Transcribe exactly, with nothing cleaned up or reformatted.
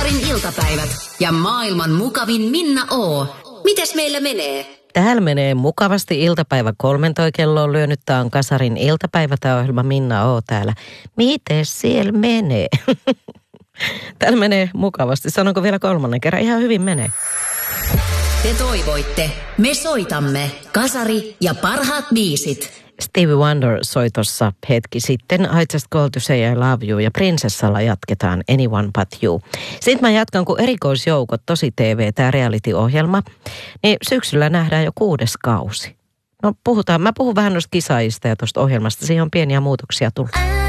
Kasarin iltapäivät ja maailman mukavin Minna O. Mites meillä menee? Täällä menee mukavasti iltapäivä kolmentoista kello on lyönyt. Tää on Kasarin iltapäivä, tää on ohjelma Minna O täällä. Mites siellä menee? Täällä menee mukavasti. Sanonko vielä kolmannen kerran? Ihan hyvin menee. Te toivoitte. Me soitamme. Kasari ja parhaat biisit. Stevie Wonder soi tuossa hetki sitten. I Just Called to Say I Love You ja Prinsessalla jatketaan Anyone But You. Sitten mä jatkan, kun erikoisjoukot, Tosi T V, tämä reality-ohjelma, niin syksyllä nähdään jo kuudes kausi. No puhutaan, mä puhun vähän noista kisaajista ja tuosta ohjelmasta. Siihen on pieniä muutoksia tullut.